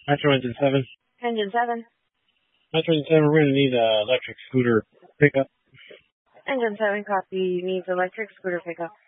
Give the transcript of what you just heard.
Metro Engine 7. Engine 7. Metro Engine 7, we're going to need an electric scooter pickup. Engine 7 copy, needs electric scooter pickup.